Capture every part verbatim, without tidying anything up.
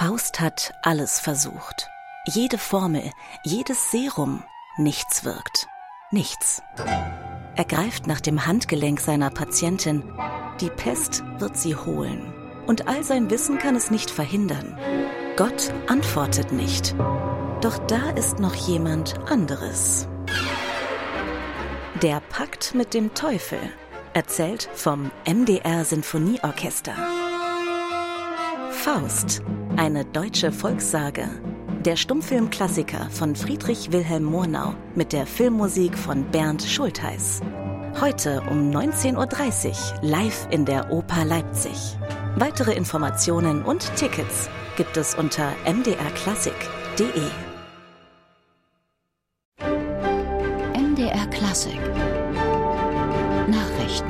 Faust hat alles versucht. Jede Formel, jedes Serum, nichts wirkt. Nichts. Er greift nach dem Handgelenk seiner Patientin. Die Pest wird sie holen. Und all sein Wissen kann es nicht verhindern. Gott antwortet nicht. Doch da ist noch jemand anderes. Der Pakt mit dem Teufel. Erzählt vom M D R Sinfonieorchester. Faust, eine deutsche Volkssage. Der Stummfilmklassiker von Friedrich Wilhelm Murnau mit der Filmmusik von Bernd Schultheiß. Heute um neunzehn Uhr dreißig live in der Oper Leipzig. Weitere Informationen und Tickets gibt es unter m d r klassik punkt d e. M D R Klassik Nachrichten.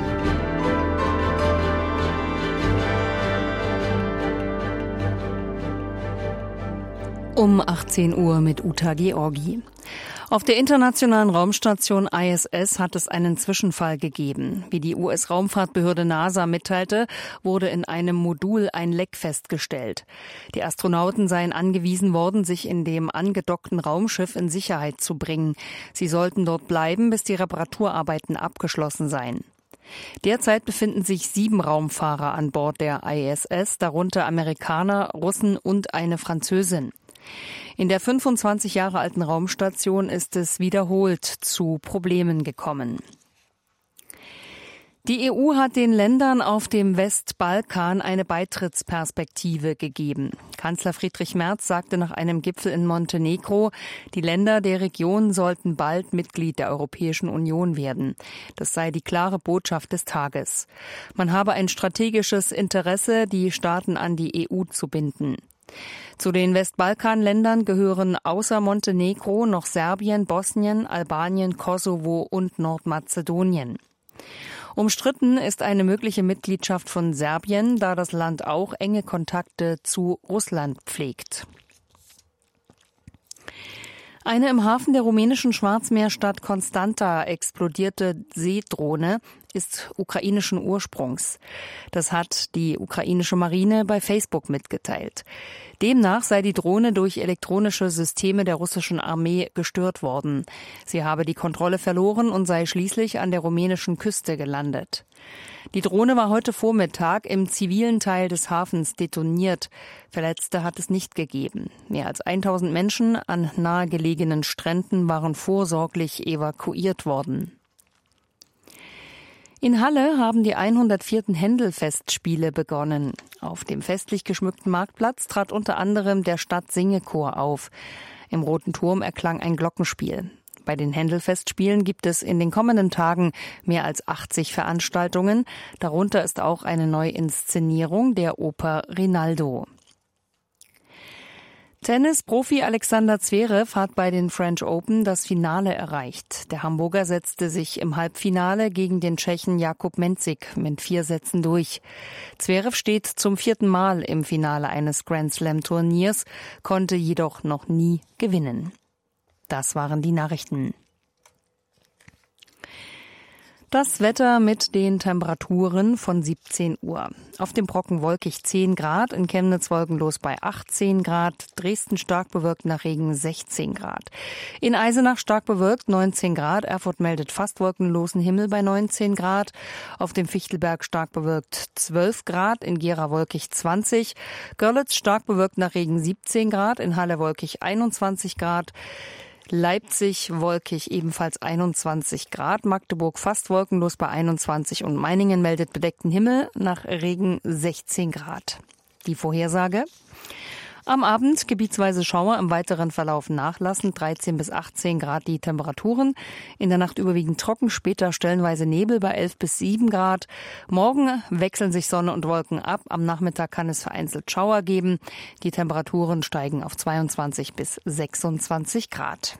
Um achtzehn Uhr mit Uta Georgi. Auf der internationalen Raumstation I S S hat es einen Zwischenfall gegeben. Wie die U S-Raumfahrtbehörde NASA mitteilte, wurde in einem Modul ein Leck festgestellt. Die Astronauten seien angewiesen worden, sich in dem angedockten Raumschiff in Sicherheit zu bringen. Sie sollten dort bleiben, bis die Reparaturarbeiten abgeschlossen seien. Derzeit befinden sich sieben Raumfahrer an Bord der I S S, darunter Amerikaner, Russen und eine Französin. In der fünfundzwanzig Jahre alten Raumstation ist es wiederholt zu Problemen gekommen. Die E U hat den Ländern auf dem Westbalkan eine Beitrittsperspektive gegeben. Kanzler Friedrich Merz sagte nach einem Gipfel in Montenegro, die Länder der Region sollten bald Mitglied der Europäischen Union werden. Das sei die klare Botschaft des Tages. Man habe ein strategisches Interesse, die Staaten an die E U zu binden. Zu den Westbalkanländern gehören außer Montenegro noch Serbien, Bosnien, Albanien, Kosovo und Nordmazedonien. Umstritten ist eine mögliche Mitgliedschaft von Serbien, da das Land auch enge Kontakte zu Russland pflegt. Eine im Hafen der rumänischen Schwarzmeerstadt Constanta explodierte Seedrohne ist ukrainischen Ursprungs. Das hat die ukrainische Marine bei Facebook mitgeteilt. Demnach sei die Drohne durch elektronische Systeme der russischen Armee gestört worden. Sie habe die Kontrolle verloren und sei schließlich an der rumänischen Küste gelandet. Die Drohne war heute Vormittag im zivilen Teil des Hafens detoniert. Verletzte hat es nicht gegeben. Mehr als tausend Menschen an nahegelegenen Stränden waren vorsorglich evakuiert worden. In Halle haben die hundertvierten Händel-Festspiele begonnen. Auf dem festlich geschmückten Marktplatz trat unter anderem der Stadtsingechor auf. Im Roten Turm erklang ein Glockenspiel. Bei den Händel-Festspielen gibt es in den kommenden Tagen mehr als achtzig Veranstaltungen. Darunter ist auch eine Neuinszenierung der Oper Rinaldo. Tennisprofi Alexander Zverev hat bei den French Open das Finale erreicht. Der Hamburger setzte sich im Halbfinale gegen den Tschechen Jakub Menzik mit vier Sätzen durch. Zverev steht zum vierten Mal im Finale eines Grand-Slam-Turniers, konnte jedoch noch nie gewinnen. Das waren die Nachrichten. Das Wetter mit den Temperaturen von siebzehn Uhr. Auf dem Brocken wolkig zehn Grad, in Chemnitz wolkenlos bei achtzehn Grad, Dresden stark bewölkt nach Regen sechzehn Grad. In Eisenach stark bewölkt neunzehn Grad, Erfurt meldet fast wolkenlosen Himmel bei neunzehn Grad. Auf dem Fichtelberg stark bewölkt zwölf Grad, in Gera wolkig zwanzig. Görlitz stark bewölkt nach Regen siebzehn Grad, in Halle wolkig einundzwanzig Grad. Leipzig wolkig ebenfalls einundzwanzig Grad, Magdeburg fast wolkenlos bei einundzwanzig und Meiningen meldet bedeckten Himmel, nach Regen sechzehn Grad. Die Vorhersage: Am Abend gebietsweise Schauer, im weiteren Verlauf nachlassend, dreizehn bis achtzehn Grad die Temperaturen. In der Nacht überwiegend trocken, später stellenweise Nebel bei elf bis sieben Grad. Morgen wechseln sich Sonne und Wolken ab. Am Nachmittag kann es vereinzelt Schauer geben. Die Temperaturen steigen auf zweiundzwanzig bis sechsundzwanzig Grad.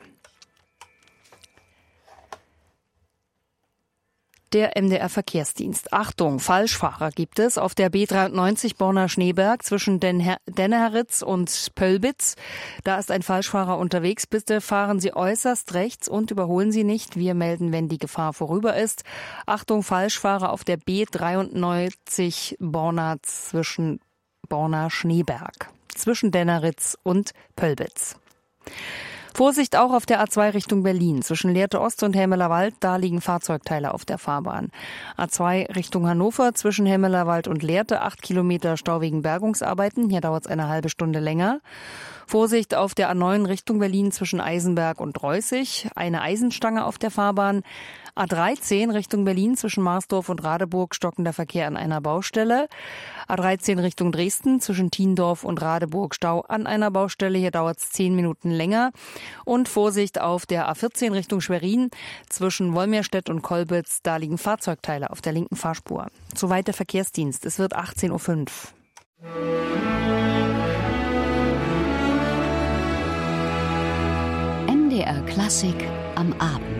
Der M D R-Verkehrsdienst. Achtung, Falschfahrer gibt es auf der B dreiundneunzig Borna-Schneeberg zwischen Den Denneritz und Pölbitz. Da ist ein Falschfahrer unterwegs. Bitte fahren Sie äußerst rechts und überholen Sie nicht. Wir melden, wenn die Gefahr vorüber ist. Achtung, Falschfahrer auf der B dreiundneunzig Borna zwischen Borna-Schneeberg. zwischen Denneritz und Pölbitz. Vorsicht auch auf der A zwei Richtung Berlin. Zwischen Lehrte Ost und Helmelerwald, da liegen Fahrzeugteile auf der Fahrbahn. A zwei Richtung Hannover, zwischen Helmelerwald und Lehrte, acht Kilometer Stau wegen Bergungsarbeiten. Hier dauert es eine halbe Stunde länger. Vorsicht auf der A neun Richtung Berlin zwischen Eisenberg und Reußig. Eine Eisenstange auf der Fahrbahn. A dreizehn Richtung Berlin zwischen Marsdorf und Radeburg, stockender Verkehr an einer Baustelle. A dreizehn Richtung Dresden zwischen Thiendorf und Radeburg, Stau an einer Baustelle. Hier dauert es zehn Minuten länger. Und Vorsicht auf der A vierzehn Richtung Schwerin zwischen Wolmirstedt und Kolbitz. Da liegen Fahrzeugteile auf der linken Fahrspur. Soweit der Verkehrsdienst. Es wird achtzehn Uhr fünf. M D R Klassik am Abend.